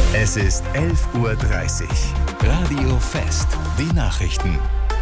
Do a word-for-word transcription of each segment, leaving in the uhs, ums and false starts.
Es ist elf Uhr dreißig. Radio Fest. Die Nachrichten.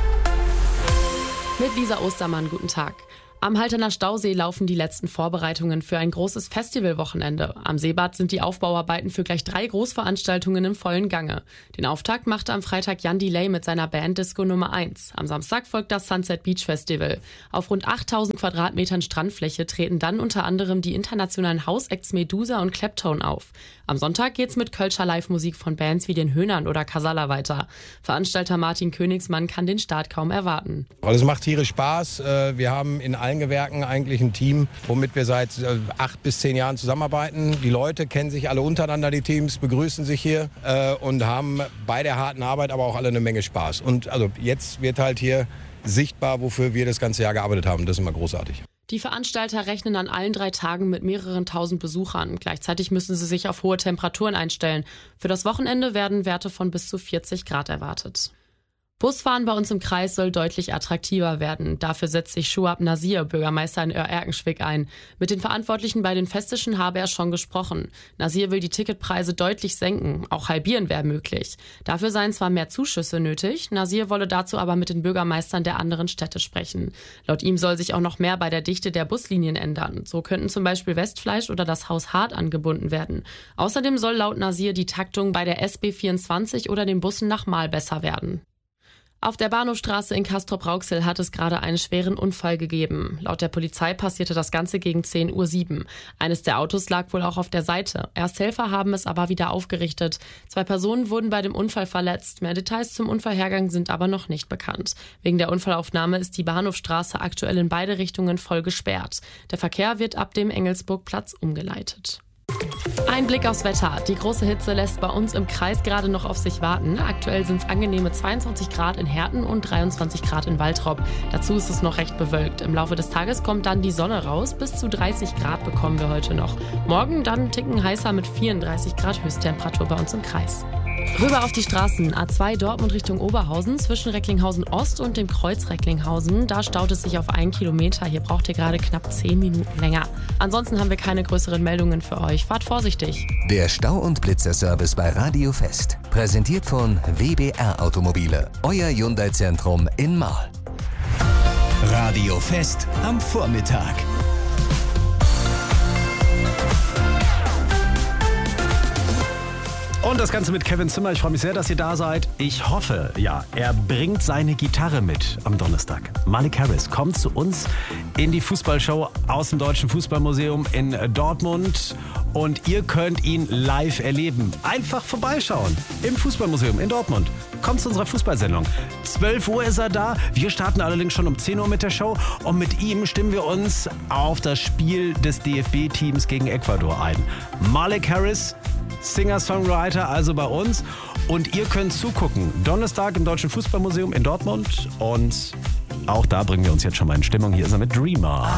Mit Lisa Ostermann, guten Tag. Am Halterner Stausee laufen die letzten Vorbereitungen für ein großes Festivalwochenende. Am Seebad sind die Aufbauarbeiten für gleich drei Großveranstaltungen im vollen Gange. Den Auftakt machte am Freitag Jan Delay mit seiner Band Disco Nummer eins. Am Samstag folgt das Sunset Beach Festival. Auf rund achttausend Quadratmetern Strandfläche treten dann unter anderem die internationalen House-Acts Medusa und Claptone auf. Am Sonntag geht's mit Kölscher Live-Musik von Bands wie den Höhnern oder Casalla weiter. Veranstalter Martin Königsmann kann den Start kaum erwarten. Es macht tierisch Spaß. Wir haben in allen Gewerken eigentlich ein Team, womit wir seit acht bis zehn Jahren zusammenarbeiten. Die Leute kennen sich alle untereinander, die Teams, begrüßen sich hier äh, und haben bei der harten Arbeit aber auch alle eine Menge Spaß. Und also jetzt wird halt hier sichtbar, wofür wir das ganze Jahr gearbeitet haben. Das ist immer großartig. Die Veranstalter rechnen an allen drei Tagen mit mehreren tausend Besuchern. Gleichzeitig müssen sie sich auf hohe Temperaturen einstellen. Für das Wochenende werden Werte von bis zu vierzig Grad erwartet. Busfahren bei uns im Kreis soll deutlich attraktiver werden. Dafür setzt sich Shuab Nasir, Bürgermeister in Oer-Erkenschwick, ein. Mit den Verantwortlichen bei den Festischen habe er schon gesprochen. Nasir will die Ticketpreise deutlich senken. Auch halbieren wäre möglich. Dafür seien zwar mehr Zuschüsse nötig, Nasir wolle dazu aber mit den Bürgermeistern der anderen Städte sprechen. Laut ihm soll sich auch noch mehr bei der Dichte der Buslinien ändern. So könnten zum Beispiel Westfleisch oder das Haus Hart angebunden werden. Außerdem soll laut Nasir die Taktung bei der S B vierundzwanzig oder den Bussen nach Mahl besser werden. Auf der Bahnhofstraße in Castrop-Rauxel hat es gerade einen schweren Unfall gegeben. Laut der Polizei passierte das Ganze gegen zehn Uhr sieben. Eines der Autos lag wohl auch auf der Seite. Ersthelfer haben es aber wieder aufgerichtet. Zwei Personen wurden bei dem Unfall verletzt. Mehr Details zum Unfallhergang sind aber noch nicht bekannt. Wegen der Unfallaufnahme ist die Bahnhofstraße aktuell in beide Richtungen voll gesperrt. Der Verkehr wird ab dem Engelsburgplatz umgeleitet. Ein Blick aufs Wetter. Die große Hitze lässt bei uns im Kreis gerade noch auf sich warten. Aktuell sind es angenehme zweiundzwanzig Grad in Herten und dreiundzwanzig Grad in Waltrop. Dazu ist es noch recht bewölkt. Im Laufe des Tages kommt dann die Sonne raus. Bis zu dreißig Grad bekommen wir heute noch. Morgen dann einen Ticken heißer mit vierunddreißig Grad Höchsttemperatur bei uns im Kreis. Rüber auf die Straßen. A zwei Dortmund Richtung Oberhausen zwischen Recklinghausen Ost und dem Kreuz Recklinghausen. Da staut es sich auf einen Kilometer. Hier braucht ihr gerade knapp zehn Minuten länger. Ansonsten haben wir keine größeren Meldungen für euch. Fahrt vorsichtig. Der Stau- und Blitzerservice bei Radio Fest. Präsentiert von W B R Automobile. Euer Hyundai-Zentrum in Mahl. Radio Fest am Vormittag. Und das Ganze mit Kevin Zimmer. Ich freue mich sehr, dass ihr da seid. Ich hoffe, ja, er bringt seine Gitarre mit am Donnerstag. Malik Harris kommt zu uns in die Fußballshow aus dem Deutschen Fußballmuseum in Dortmund. Und ihr könnt ihn live erleben. Einfach vorbeischauen im Fußballmuseum in Dortmund. Kommt zu unserer Fußballsendung. zwölf Uhr ist er da. Wir starten allerdings schon um zehn Uhr mit der Show. Und mit ihm stimmen wir uns auf das Spiel des D F B-Teams gegen Ecuador ein. Malik Harris, Singer-Songwriter, also bei uns. Und ihr könnt zugucken. Donnerstag im Deutschen Fußballmuseum in Dortmund. Und auch da bringen wir uns jetzt schon mal in Stimmung. Hier ist er mit Dreamer.